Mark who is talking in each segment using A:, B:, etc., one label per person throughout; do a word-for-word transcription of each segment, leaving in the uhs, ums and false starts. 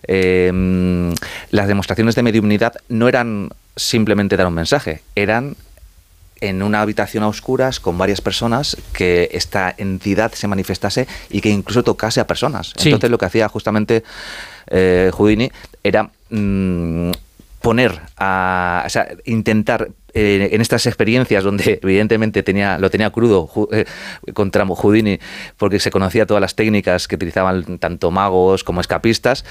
A: Eh, las demostraciones de mediumnidad no eran simplemente dar un mensaje, eran en una habitación a oscuras con varias personas, que esta entidad se manifestase y que incluso tocase a personas. Sí. Entonces lo que hacía justamente eh, Houdini era mmm, poner a, o sea, intentar eh, en estas experiencias donde evidentemente tenía, lo tenía crudo eh, contra Houdini, porque se conocía todas las técnicas que utilizaban tanto magos como escapistas,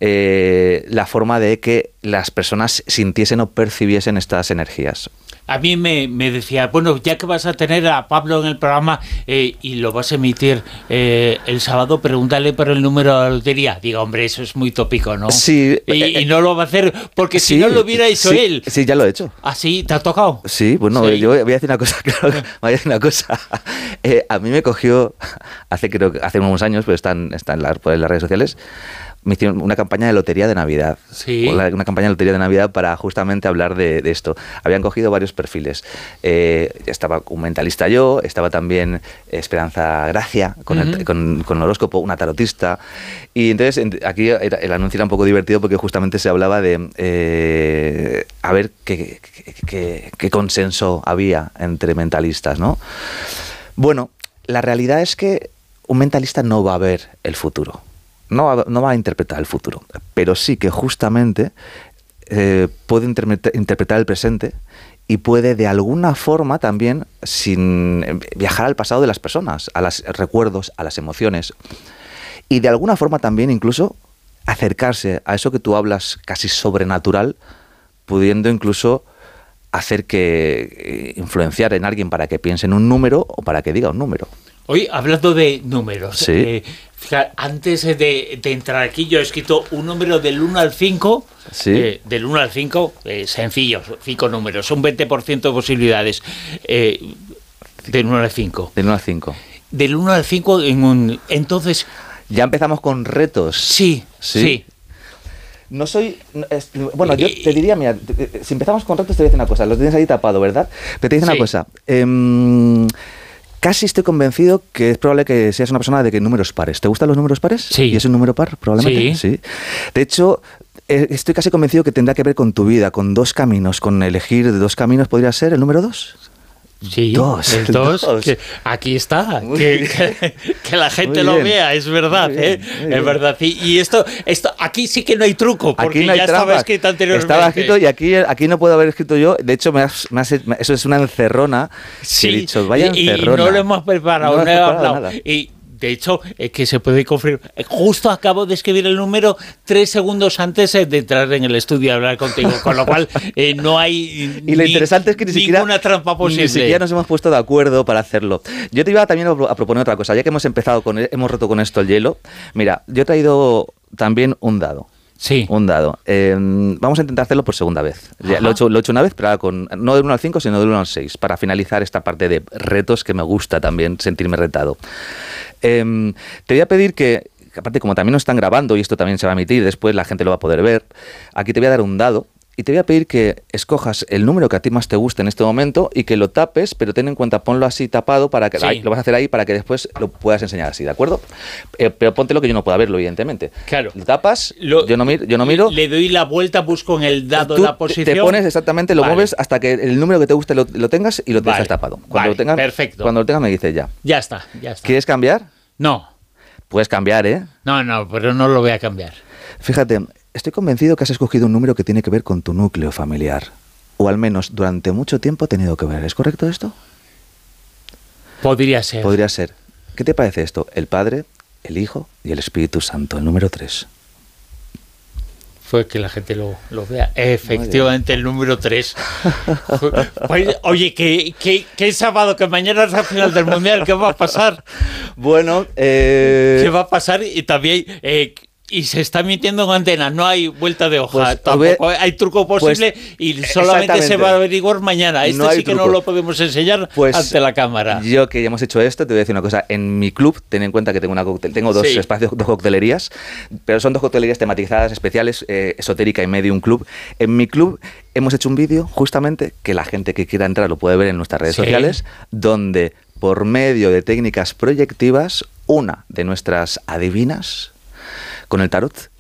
A: eh, la forma de que las personas sintiesen o percibiesen estas energías.
B: A mí me, me decía, bueno, ya que vas a tener a Pablo en el programa eh, y lo vas a emitir eh, el sábado, pregúntale por el número de la lotería. Diga, hombre, eso es muy tópico, ¿no?
A: Sí.
B: Y, eh, y no lo va a hacer porque sí, si no lo hubiera hecho
A: sí,
B: él.
A: Sí, ya lo he hecho.
B: ¿Ah, sí? ¿Te ha tocado?
A: Sí, bueno, sí. Yo voy a decir una cosa, claro, voy a decir una cosa. Eh, a mí me cogió, hace creo que hace unos años, pero está en, está en, la, pues en las redes sociales, me hicieron una campaña de lotería de Navidad.
B: Sí.
A: Una campaña de lotería de Navidad para justamente hablar de, de esto. Habían cogido varios perfiles. Eh, estaba un mentalista yo, estaba también Esperanza Gracia, con, uh-huh. el, con, con el horóscopo, una tarotista. Y entonces aquí era, el anuncio era un poco divertido porque justamente se hablaba de eh, a ver qué, qué, qué, qué consenso había entre mentalistas, ¿no? Bueno, la realidad es que un mentalista no va a ver el futuro. No va, no va a interpretar el futuro, pero sí que justamente eh, puede interpretar, interpretar el presente y puede de alguna forma también sin viajar al pasado de las personas, a los recuerdos, a las emociones, y de alguna forma también incluso acercarse a eso que tú hablas casi sobrenatural, pudiendo incluso hacer que influenciar en alguien para que piense en un número o para que diga un número.
B: Hoy, hablando de números,
A: sí.
B: eh, fíjate, antes de, de entrar aquí yo he escrito un número del uno al cinco,
A: sí.
B: eh, del uno al cinco, eh, sencillos, cinco números, son veinte por ciento de posibilidades, eh, del uno al cinco.
A: Del uno al cinco.
B: Del uno al cinco, en un, entonces...
A: Ya empezamos con retos.
B: Sí, sí. sí.
A: No soy... Es, bueno, yo te diría, mira, si empezamos con retos te voy a decir una cosa, lo tienes ahí tapado, ¿verdad? Pero te digo sí. una cosa... Eh, Casi estoy convencido que es probable que seas una persona de que números pares. ¿Te gustan los números pares?
B: Sí.
A: ¿Y es un número par, probablemente?
B: Sí.
A: sí. De hecho, eh, estoy casi convencido que tendrá que ver con tu vida, con dos caminos, con elegir de dos caminos. ¿Podría ser el número dos?
B: Sí,
A: dos.
B: el dos, dos. Que aquí está, que, que, que la gente lo vea, es verdad, bien, ¿eh? Es bien. verdad. Y, y esto, esto, aquí sí que no hay truco, porque no hay ya trampas. Estaba escrito anteriormente.
A: Estaba escrito y aquí, aquí no puedo haber escrito yo. De hecho, me has, me has, eso es una encerrona.
B: Sí,
A: que he dicho, vaya
B: y,
A: encerrona.
B: Y no lo hemos preparado, no,
A: no,
B: no he hablado.
A: Nada.
B: Y, de hecho, es que se puede confirmar. Justo acabo de escribir el número tres segundos antes de entrar en el estudio a hablar contigo, con lo cual eh, no hay
A: y lo ni, interesante es que ni siquiera,
B: ninguna trampa posible.
A: Ni siquiera nos hemos puesto de acuerdo para hacerlo. Yo te iba también a proponer otra cosa, ya que hemos empezado con, hemos roto con esto el hielo. Mira, yo he traído también un dado.
B: Sí.
A: Un dado. Eh, vamos a intentar hacerlo por segunda vez. Ya, lo, he hecho, lo he hecho una vez, pero con, no del uno al cinco, sino del uno al seis, para finalizar esta parte de retos que me gusta también sentirme retado. Eh, te voy a pedir que, aparte como también nos están grabando y esto también se va a emitir, después la gente lo va a poder ver, aquí te voy a dar un dado y te voy a pedir que escojas el número que a ti más te guste en este momento y que lo tapes, pero ten en cuenta, ponlo así tapado, para que sí. ahí, lo vas a hacer ahí para que después lo puedas enseñar así, ¿de acuerdo? Eh, pero póntelo que yo no pueda verlo, evidentemente.
B: Claro.
A: Lo tapas,
B: lo,
A: yo, no miro, yo no miro.
B: Le doy la vuelta, busco en el dado
A: Tú
B: la posición.
A: Te pones exactamente, lo vale. mueves hasta que el número que te guste lo, lo tengas y lo
B: vale.
A: dejas tapado. Cuando
B: vale.
A: lo tengas,
B: perfecto.
A: Cuando lo tengas me dices ya.
B: Ya está, ya está.
A: ¿Quieres cambiar?
B: No.
A: Puedes cambiar, ¿eh?
B: No, no, pero no lo voy a cambiar.
A: Fíjate, estoy convencido que has escogido un número que tiene que ver con tu núcleo familiar. O al menos durante mucho tiempo ha tenido que ver. ¿Es correcto esto?
B: Podría ser.
A: Podría ser. ¿Qué te parece esto? El Padre, el Hijo y el Espíritu Santo, el número tres.
B: Fue que la gente lo, lo vea. Efectivamente, el número tres. Oye, que, que, que es sábado, que mañana es la final del Mundial. ¿Qué va a pasar?
A: Bueno, eh...
B: ¿qué va a pasar? Y también... Eh, y se está mintiendo en antena, no hay vuelta de hoja, pues, tampoco ver, hay truco posible pues, y solamente se va a averiguar mañana. Este no sí que truco. No lo podemos enseñar pues, ante la cámara.
A: Yo que ya hemos hecho esto, te voy a decir una cosa. En mi club, ten en cuenta que tengo, una coctel, tengo dos sí. espacios, dos coctelerías, pero son dos coctelerías tematizadas, especiales, eh, esotérica y medium club. En mi club hemos hecho un vídeo, justamente, que la gente que quiera entrar lo puede ver en nuestras redes sí. sociales, donde por medio de técnicas proyectivas, una de nuestras adivinas con el tarot